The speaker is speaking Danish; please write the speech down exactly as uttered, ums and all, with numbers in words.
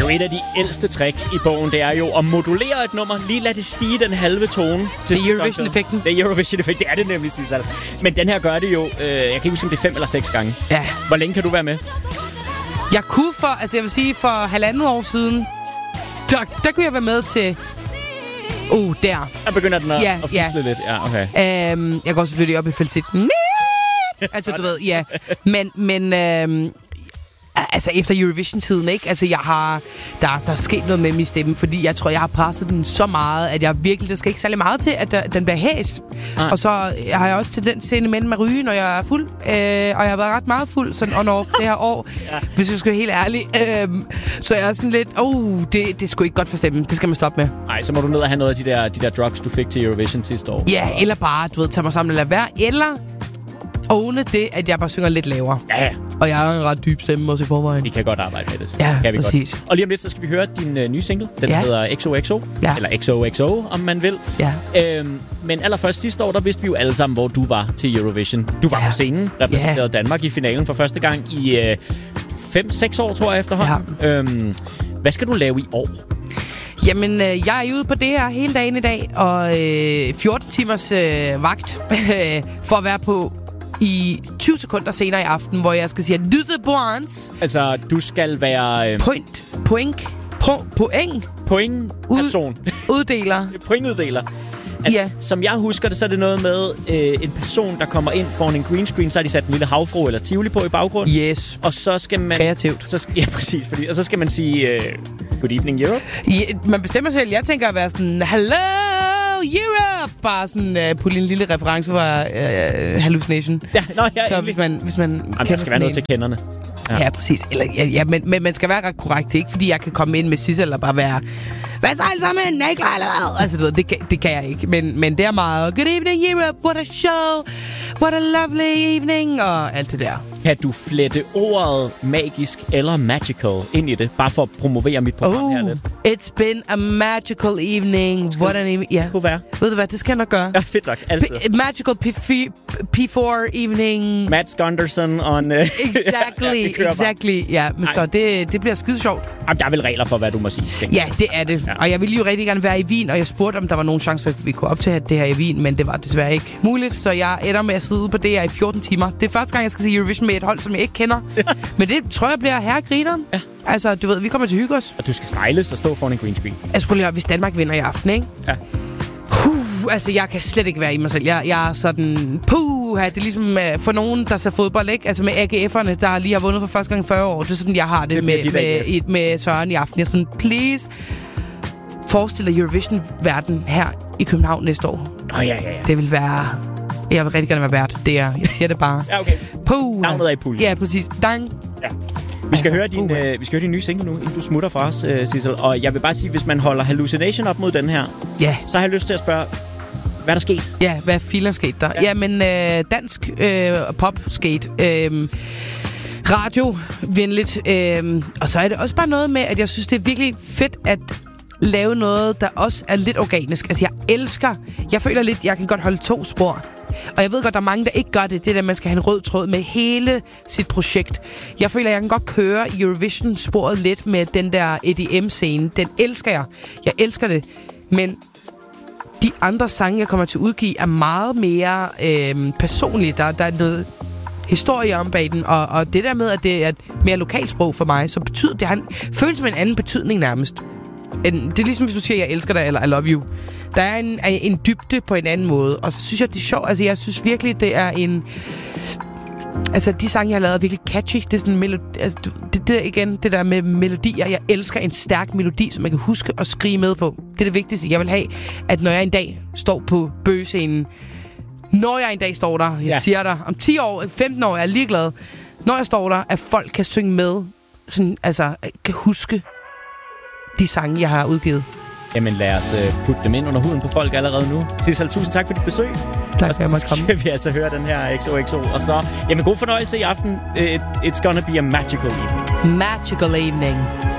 jo et af de ældste trick i bogen, det er jo at modulere et nummer, lige lade det stige den halve tone. Det er Eurovision-effekten. Det er Eurovision-effekt, det er det nemlig, Sissel. Men den her gør det jo, øh, jeg kan ikke huske, om det er fem eller seks gange. Ja. Hvor længe kan du være med? Jeg kunne for, altså jeg vil sige, for halvandet år siden, der, der kunne jeg være med til... Uh, der. Der begynder den at, ja, at fisle ja. lidt. Ja, okay. Um, jeg går selvfølgelig op i falsetten. Altså, du ved, ja. Men, men øhm, altså, efter Eurovision-tiden, ikke? Altså, jeg har... Der, der er sket noget med min stemme, fordi jeg tror, jeg har presset den så meget, at jeg virkelig... Der skal ikke særlig meget til, at der, den bliver hæs. Nej. Og så har jeg også tendens til imellem at ryge, når jeg er fuld. Øh, og jeg har været ret meget fuld, sådan on-off det her år. Ja. Hvis jeg skal være helt ærlig. Øh, så jeg er sådan lidt... Oh, det, det er sgu ikke godt for stemmen. Det skal man stoppe med. Nej, så må du ned og have noget af de der, de der drugs, du fik til Eurovision sidste år. Ja, eller bare, du ved, tage mig sammen og lade være. Eller... Åne det, at jeg bare synger lidt lavere. Ja, ja. Og jeg har en ret dyb stemme også i forvejen. Vi kan godt arbejde med det. Så. Ja, kan vi præcis. Godt. Og lige om lidt, så skal vi høre din uh, nye single. Den ja. hedder X O X O. Ja. Eller X O X O, om man vil. Ja. Øhm, men allerførst sidste år, der vidste vi jo alle sammen, hvor du var til Eurovision. Du var ja. på scenen, repræsenterede ja. Danmark i finalen for første gang i øh, fem seks år, tror jeg, efterhånden. Ja. Øhm, hvad skal du lave i år? Jamen, øh, jeg er ude på det her hele dagen i dag, og øh, fjorten timers øh, vagt for at være på i tyve sekunder senere i aften, hvor jeg skal sige, lyde points. Altså, du skal være... Øh... Point. Point. Pro, point. Point. Person. Uddeler. Pointuddeler. Altså, ja. Som jeg husker det, så er det noget med øh, en person, der kommer ind foran en green screen, så har de sat en lille havfru eller tivoli på i baggrunden. Yes. Og så skal man... Kreativt. Så, ja, præcis. Fordi, og så skal man sige, øh, good evening, Europe. Ja, man bestemmer selv. Jeg tænker at være sådan, hello, Europe! Bare sådan uh, putte en lille reference fra uh, Hallucination. Ja, nå, ja, så hvis man, hvis man Jamen, der skal være noget en. til kenderne. Ja, ja præcis. Eller, ja, ja, men, men man skal være ret korrekt. Det er ikke, fordi jeg kan komme ind med Sissel eller bare være... Hvad så alle sammen? Er I klar eller hvad? Altså, du ved, det, det kan jeg ikke. Men, men det er meget... Good evening, Europe. What a show. What a lovely evening. Og alt det der. Kan du flette ordet magisk eller magical ind i det? Bare for at promovere mit program oh, her lidt. It's been a magical evening. What an evening. Ja. Kunne være. Ved du hvad? Det skal jeg nok gøre. Ja, fedt nok. Altid. P- magical P fire evening. Matt Skunderson on... Uh, exactly. ja, exactly. Ja, men Ej. så det, det bliver skide sjovt. Jamen, der er vel regler for, hvad du må sige. Ja, det er det. Ja. Og jeg ville jo rigtig gerne være i Wien, og jeg spurgte, om der var nogen chance for, at vi kunne optage det her i Wien, men det var desværre ikke muligt, så jeg ender med at sidde ude på det her i fjorten timer. Det er første gang, jeg skal se Eurovision med et hold, som jeg ikke kender. Ja. Men det tror jeg bliver herregrineren. Ja. Altså, du ved, vi kommer til at hygge os. Og du skal styles og stå foran en green screen. Altså, prøv lige at høre, hvis Danmark vinder i aften, ikke? Ja. Puh, altså, jeg kan slet ikke være i mig selv. Jeg, jeg er sådan, puh, det er ligesom uh, for nogen, der ser fodbold, ikke? Altså med A G F'erne, der lige har vundet for første gang fyrre år. Det er sådan, jeg har det, det med, med, med, med Søren i aften. Jeg er sådan, please, forestil dig Eurovision-verden her i København næste år. Åh, oh, ja, ja, ja. Det vil være... Jeg vil rigtig gerne være vært. Det er, jeg siger det bare. Ja, okay. Puh. Navnet er i puljen. Ja, præcis. Dang. Ja. Vi skal, høre din, øh, vi skal høre din nye single nu, inden du smutter fra os, øh, Sissel. Og jeg vil bare sige, hvis man holder Hallucination op mod den her, ja. så har jeg lyst til at spørge, hvad er der sket? Ja, hvad filer sket der? Ja, Jamen, øh, dansk øh, pop skete. Øh, radiovenligt. Øh, og så er det også bare noget med, at jeg synes, det er virkelig fedt at lave noget, der også er lidt organisk. Altså, jeg elsker... Jeg føler lidt, jeg kan godt holde to spor. Og jeg ved godt, der er mange, der ikke gør det. Det er, at man skal have en rød tråd med hele sit projekt. Jeg føler, jeg kan godt køre Eurovision-sporet lidt med den der E D M-scene. Den elsker jeg. Jeg elsker det. Men de andre sange, jeg kommer til at udgive, er meget mere øh, personlige. Der, der er noget historie om bag den. Og, og det der med, at det er et mere lokalsprog for mig, så betyder det, han føles som en anden betydning nærmest. Det er ligesom, hvis du siger, jeg elsker dig, eller I love you. Der er en, en dybde på en anden måde. Og så synes jeg, det er sjovt. Altså, jeg synes virkelig, det er en... Altså, de sange, jeg har lavet, er virkelig catchy. Det er sådan en melodi... Altså, det, det igen, det der med melodier. Jeg elsker en stærk melodi, som man kan huske at skrige med på. Det er det vigtigste. Jeg vil have, at når jeg en dag står på bøgescenen... Når jeg en dag står der, jeg ja. siger dig, om ti år, femten år, jeg er ligeglad. Når jeg står der, at folk kan synge med. Sådan, altså, kan huske... de sange, jeg har udgivet. Jamen lad os uh, putte dem ind under huden på folk allerede nu. Sissel, tusind tak for dit besøg. Tak for at jeg måtte komme. Og så skal vi altså høre den her X O X O. Og så, jamen god fornøjelse i aften. It, it's gonna be a magical evening. Magical evening.